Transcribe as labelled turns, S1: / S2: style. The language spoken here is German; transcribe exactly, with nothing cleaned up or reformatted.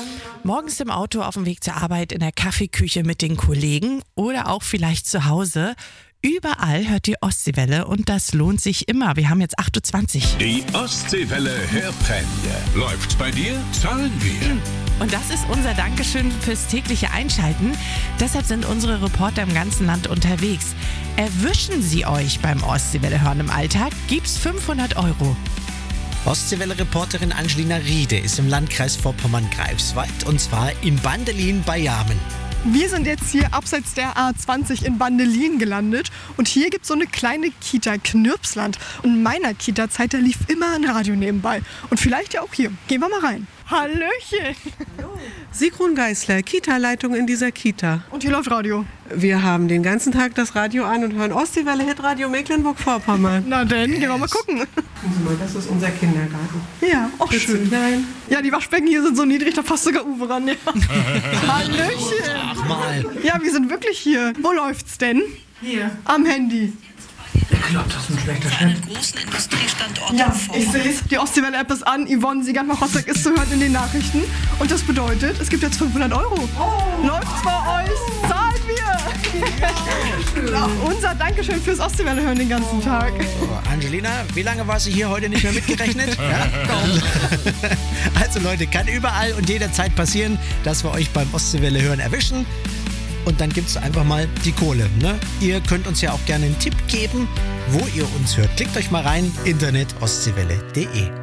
S1: Morgens im Auto auf dem Weg zur Arbeit, in der Kaffeeküche mit den Kollegen oder auch vielleicht zu Hause. Überall hört die Ostseewelle und das lohnt sich immer. Wir haben jetzt acht Uhr zwanzig.
S2: Die Ostseewelle Hörprämie. Läuft's bei dir? Zahlen wir.
S1: Und das ist unser Dankeschön fürs tägliche Einschalten. Deshalb sind unsere Reporter im ganzen Land unterwegs. Erwischen Sie euch beim Ostseewelle hören im Alltag, gibt's fünfhundert Euro.
S3: Ostseewelle-Reporterin Angelina Riede ist im Landkreis Vorpommern-Greifswald und zwar in Bandelin bei Jamen.
S4: Wir sind jetzt hier abseits der A zwanzig in Bandelin gelandet und hier gibt es so eine kleine Kita, Knirpsland. Und in meiner Kita-Zeit, da lief immer ein Radio nebenbei. Und vielleicht ja auch hier. Gehen wir mal rein. Hallöchen!
S5: Sigrun Geisler, Kita-Leitung in dieser Kita.
S4: Und hier läuft Radio.
S5: Wir haben den ganzen Tag das Radio an und hören Ostseewelle Hitradio Mecklenburg-Vorpommern.
S4: Na denn, gehen wir mal gucken.
S5: Gucken Sie mal, das ist unser Kindergarten.
S4: Ja, auch
S5: Bist du
S4: schön.
S5: klein?
S4: Ja, die Waschbecken hier sind so niedrig, da passt sogar Uwe ran. Ja. Hallöchen!
S3: Ach mal.
S4: Ja, wir sind wirklich hier. Wo läuft's denn?
S5: Hier.
S4: Am Handy.
S5: Ich glaube, das ist ein schlechter Chef.
S6: Großen Industriestandorten
S4: Ja,
S6: vor.
S4: ich sehe es. Die Ostseewelle-App ist an. Yvonne Siegert-Machotzek ist zu hören in den Nachrichten. Und das bedeutet, es gibt jetzt fünfhundert Euro. Oh. Läuft's bei euch? Zahlen wir! Ja, unser Dankeschön fürs Ostseewelle hören den ganzen Tag.
S3: Oh, Angelina, wie lange warst du hier heute nicht mehr mitgerechnet? Ja? Also Leute, kann überall und jederzeit passieren, dass wir euch beim Ostseewelle hören erwischen. Und dann gibt's einfach mal die Kohle. Ne? Ihr könnt uns ja auch gerne einen Tipp geben, wo ihr uns hört. Klickt euch mal rein, Internet ostseewelle punkt de.